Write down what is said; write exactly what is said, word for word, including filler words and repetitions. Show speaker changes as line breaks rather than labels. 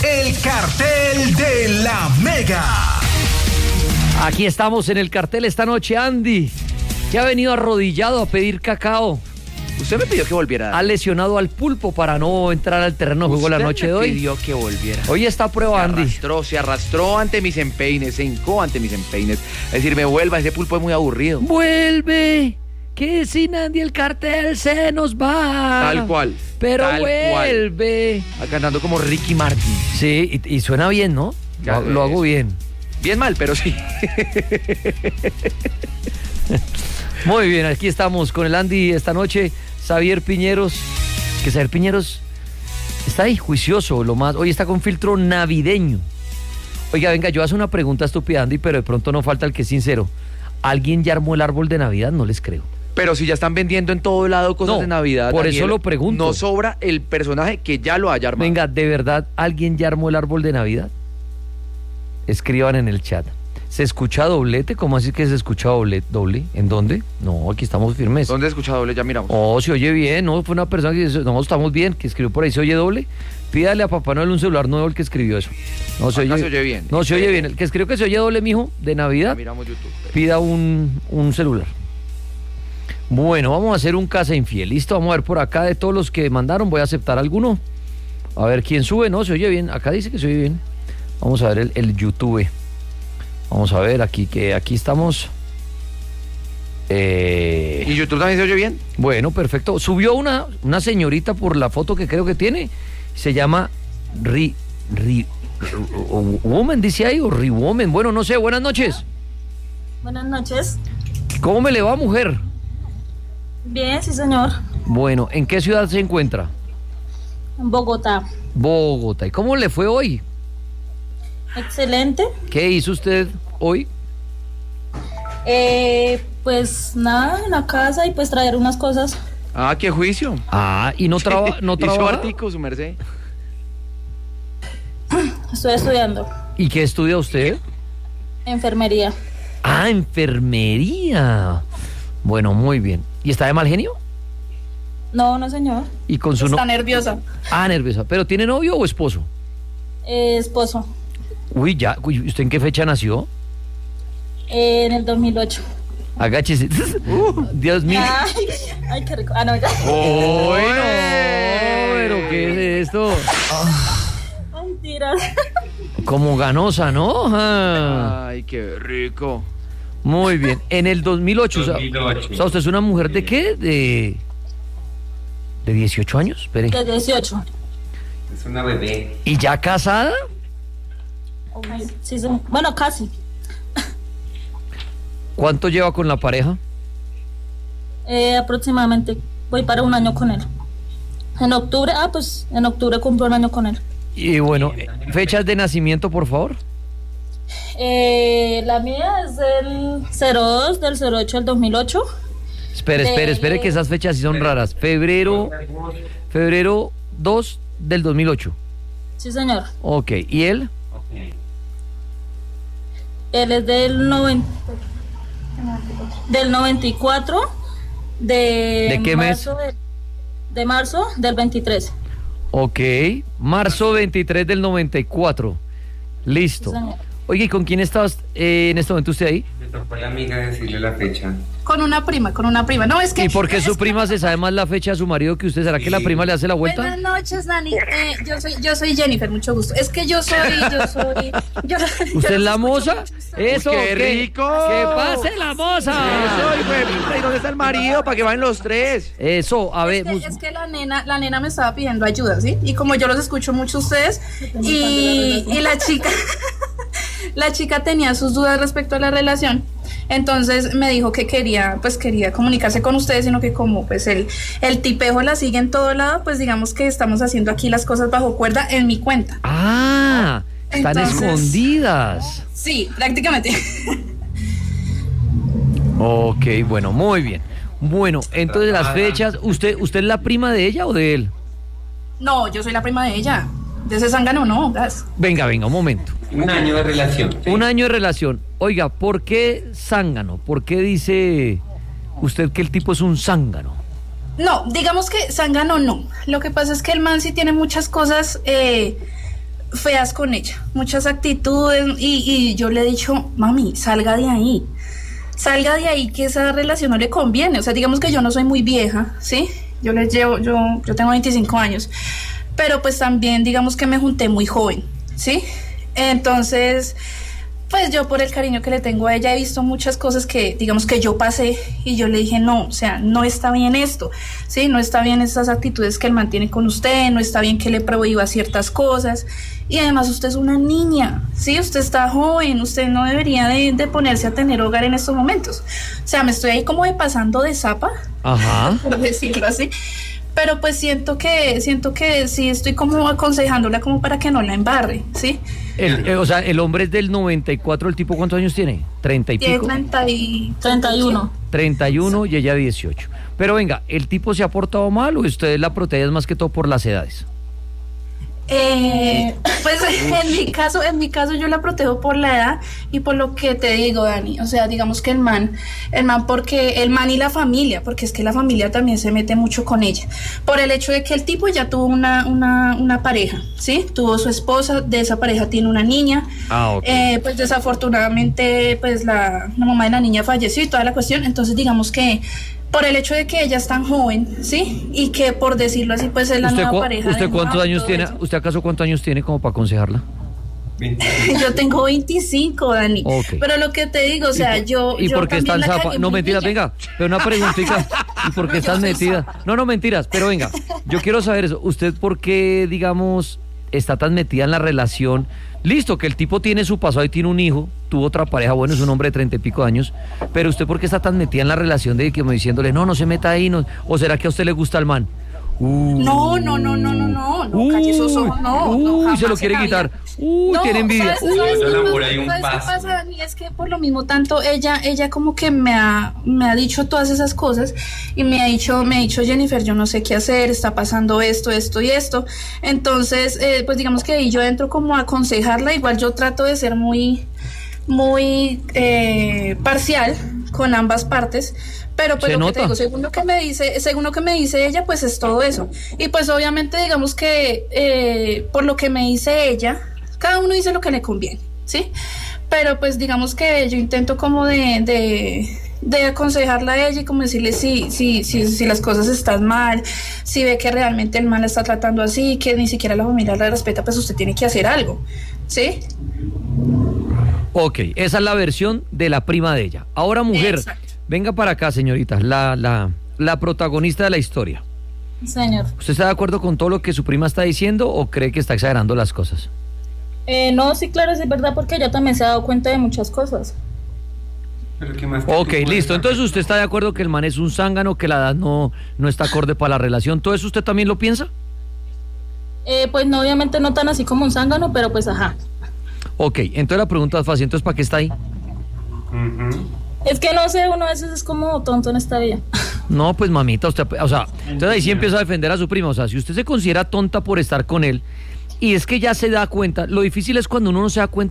El Cartel de la Mega.
Aquí estamos en el cartel esta noche, Andy, que ha venido arrodillado a pedir cacao.
Usted me pidió que volviera.
Ha lesionado al pulpo para no entrar al terreno de juego la noche de hoy.
Me pidió que volviera.
Hoy está a prueba, Andy.
Se arrastró, se arrastró ante mis empeines, se hincó ante mis empeines. Es decir, me vuelva, ese pulpo es muy aburrido.
¡Vuelve! Que sin Andy el cartel se nos va.
Tal cual.
Pero
tal
vuelve.
Cual. Cantando como Ricky Martin.
Sí, y, y suena bien, ¿no? Lo, lo hago bien.
Bien mal, pero sí.
Muy bien, aquí estamos con el Andy esta noche. Xavier Piñeros, que Xavier Piñeros está ahí, juicioso, lo más. Hoy está con filtro navideño. Oiga, venga, yo hago una pregunta estúpida, Andy, pero de pronto no falta el que es sincero. ¿Alguien ya armó el árbol de Navidad? No les creo.
Pero si ya están vendiendo en todo lado cosas
no,
de Navidad.
Por
Daniel,
eso lo pregunto.
No sobra el personaje que ya lo haya armado.
Venga, ¿de verdad alguien ya armó el árbol de Navidad? Escriban en el chat. ¿Se escucha doblete? ¿Cómo así que se escucha doble? ¿Doble? ¿En dónde? No, aquí estamos firmes.
¿Dónde se escucha doble? Ya miramos.
Oh, se oye bien, ¿no? Fue una persona que dice, no, estamos bien, que escribió por ahí, ¿se oye doble? Pídale a Papá Noel un celular nuevo el que escribió eso. No se, oye,
se oye bien.
No, se oye bien. El que escribió que se oye doble, mijo, de Navidad,
ya miramos YouTube, pero...
pida un, un celular. Bueno, vamos a hacer un casa infiel. Listo, vamos a ver por acá de todos los que mandaron, voy a aceptar alguno. A ver quién sube, no, se oye bien. Acá dice que se oye bien. Vamos a ver el, el YouTube. Vamos a ver aquí, que aquí estamos. Eh...
¿Y YouTube también se oye bien?
Bueno, perfecto. Subió una, una señorita por la foto que creo que tiene. Se llama Ri... Ri... Woman, dice ahí, o Ri Woman. Bueno, no sé, buenas noches.
Buenas noches.
¿Cómo me le va, mujer?
Bien, sí, señor.
Bueno, ¿en qué ciudad se encuentra?
En Bogotá.
Bogotá. ¿Y cómo le fue hoy?
Excelente.
¿Qué hizo usted hoy?
Eh, pues nada, en la casa y pues traer unas cosas.
Ah, qué juicio.
Ah, ¿y no, traba, no trabaja?
Hizo artico, su merced.
Estoy estudiando.
¿Y qué estudia usted?
Enfermería.
Ah, enfermería. Bueno, muy bien. ¿Y está de mal genio?
No, no, señor.
¿Y con su
Está
no...
nerviosa.
Ah, nerviosa. ¿Pero tiene novio o esposo?
Eh, esposo.
Uy, ya. Uy, ¿usted en qué fecha nació?
Eh, en el dos mil ocho.
Agáchese. Uh, Dios mío.
Ay, ay, qué rico. Ah, no, ya.
Oh, bueno, pero ¿qué es esto?
Ay, tiras.
Como ganosa, ¿no? Ah.
Ay, qué rico.
Muy bien. En el dos mil ocho. dos mil ocho. O sea, ¿usted es una mujer de qué? De... ¿De dieciocho años? Espere.
De dieciocho.
Es una bebé.
¿Y ya casada?
Ay, sí, sí. Bueno, casi.
¿Cuánto lleva con la pareja?
Eh, aproximadamente. Voy para un año con él. En octubre, ah, pues en octubre cumplo un año con él.
Y bueno, fechas de nacimiento, por favor.
Eh, la mía es del cero dos del cero ocho del dos mil ocho.
Espere, espere, espere, que esas fechas sí son raras. Febrero, febrero dos del dos mil ocho.
Sí, señor.
Ok, ¿y él?
Él es del noventa, del noventa y cuatro de,
¿De qué mes?
De, de marzo del veintitrés.
Ok, marzo veintitrés del noventa y cuatro. Listo.
Sí,
oye, ¿y con quién estabas eh, en este momento usted ahí?
Me tocó a la amiga decirle la fecha.
Con una prima, con una prima. No, es que...
¿Y por qué su
es
prima
que...
se sabe más la fecha de su marido que usted? ¿Será que la prima le hace la vuelta?
Buenas noches, Dani. Eh, yo soy yo soy Jennifer, mucho gusto. Es que yo soy, yo soy... Yo,
¿Usted
yo
es la
los
moza? Eso,
¡Qué rico!
¡Que pase la moza!
Eso, hijo de puta, ¿y dónde está el marido? Para que vayan los tres.
Eso, a ver...
Es que, es que la nena, la nena me estaba pidiendo ayuda, ¿sí? Y como yo los escucho mucho a ustedes, y, y la chica... La chica tenía sus dudas respecto a la relación, entonces me dijo que quería, pues quería comunicarse con ustedes, sino que como pues el, el tipejo la sigue en todo lado, pues digamos que estamos haciendo aquí las cosas bajo cuerda en mi cuenta.
Ah, están
Entonces,
escondidas.
Sí, prácticamente.
Ok, bueno, muy bien. Bueno, entonces las fechas, ¿usted, usted es la prima de ella o de él?
No, yo soy la prima de ella. De ese zángano no, gas.
Venga, venga, un momento.
Un año de relación. Sí.
Un año de relación. Oiga, ¿por qué zángano? ¿Por qué dice usted que el tipo es un zángano?
No, digamos que zángano no. Lo que pasa es que el man sí tiene muchas cosas eh, feas con ella, muchas actitudes y, y yo le he dicho, mami, salga de ahí, salga de ahí que esa relación no le conviene. O sea, digamos que yo no soy muy vieja, ¿sí? Yo les llevo, yo, yo tengo veinticinco años, pero pues también digamos que me junté muy joven, ¿sí? Entonces, pues yo por el cariño que le tengo a ella he visto muchas cosas que digamos que yo pasé y yo le dije no, o sea, no está bien esto, ¿sí? No está bien esas actitudes que él mantiene con usted, no está bien que le prohíba ciertas cosas y además usted es una niña, ¿sí? Usted está joven, usted no debería de, de ponerse a tener hogar en estos momentos. O sea, me estoy ahí como de pasando de zapa,
Ajá.
por decirlo así. Pero pues siento que siento que sí estoy como aconsejándola como para que no la embarre, ¿sí?
El, eh, o sea, el hombre es del noventa y cuatro, ¿el tipo cuántos años tiene? ¿treinta y
Tiene
pico?
treinta y...
treinta y uno.
treinta y uno y ella dieciocho. Pero venga, ¿el tipo se ha portado mal o usted la protege más que todo por las edades?
Eh, pues en mi caso, en mi caso yo la protejo por la edad y por lo que te digo, Dani, o sea, digamos que el man, el man porque, el man y la familia, porque es que la familia también se mete mucho con ella, por el hecho de que el tipo ya tuvo una, una, una pareja, ¿sí? Tuvo su esposa, de esa pareja tiene una niña,
Ah, ok.
eh, pues desafortunadamente, pues la, la mamá de la niña falleció y toda la cuestión, entonces digamos que por el hecho de que ella es tan joven, ¿sí? Y que por decirlo así, pues es la
¿Usted,
nueva
cu-
pareja.
¿usted
de
cuántos
mamá,
años
todo
tiene?
eso.
¿Usted acaso cuántos años tiene como para aconsejarla?
veinticinco.
Yo tengo veinticinco, Dani.
Ok.
Pero lo que te digo, o sea, yo.
¿Y
yo
por qué
también
están
la
zapa?
cagué
No,
muy
mentiras,
niña.
venga, pero una preguntita. ¿Y por qué estás
Yo soy
metida?
zapa.
No, no, mentiras, pero venga, yo quiero saber eso. ¿Usted por qué, digamos, está tan metida en la relación? Listo, que el tipo tiene su pasado y tiene un hijo, tuvo otra pareja, bueno, es un hombre de treinta y pico años, pero ¿usted por qué está tan metida en la relación de que como diciéndole, no, no se meta ahí, no? ¿O será que a usted le gusta el man? Uh,
No, no, no, no, no, no, no, calle esos ojos, no,
Uy,
no, jamás
se lo
en
quiere
la
quitar.
vida.
Uy,
No,
tiene envidia.
¿sabes-
Uy.
sabes
Eso
qué
el
pasa?
amor hay un
¿Sabes qué
paso.
pasa, Dani? Es que por lo mismo tanto ella, ella como que me ha, me ha dicho todas esas cosas y me ha dicho, me ha dicho Jennifer, yo no sé qué hacer, está pasando esto, esto y esto. Entonces, eh, pues digamos que ahí yo entro como a aconsejarla, igual yo trato de ser muy, muy eh, parcial con ambas partes, pero pues
Se
lo que te
nota.
digo, según lo que me dice, según lo que me dice ella, pues es todo eso. Y pues obviamente digamos que eh, por lo que me dice ella, cada uno dice lo que le conviene, ¿sí? Pero pues digamos que yo intento como de, de, de aconsejarla a ella y como decirle si, si, si, si las cosas están mal, si ve que realmente el mal la está tratando así, que ni siquiera la familia la respeta, pues usted tiene que hacer algo, ¿sí?
Ok, esa es la versión de la prima de ella. Ahora, mujer,
Exacto.
venga para acá, señorita, la, la, la protagonista de la historia.
Señor.
¿Usted está de acuerdo con todo lo que su prima está diciendo o cree que está exagerando las cosas?
Eh, no, sí, claro, sí es verdad, porque ella también se ha dado cuenta de muchas cosas.
Pero ¿qué más que
Ok,
tú puedes
listo.
saber?
Entonces, ¿usted está de acuerdo que el man es un zángano, que la edad no, no está acorde para la relación? ¿Todo eso usted también lo piensa?
Eh, pues no, obviamente no tan así como un zángano, pero pues ajá.
Ok, entonces la pregunta es fácil. Entonces, ¿para qué está ahí?
Ujú.
Es que no sé, uno a veces es como tonto en esta vida.
No, pues mamita, usted, o sea, entonces ahí sí empieza a defender a su prima. O sea, si usted se considera tonta por estar con él, y es que ya se da cuenta, lo difícil es cuando uno no se da cuenta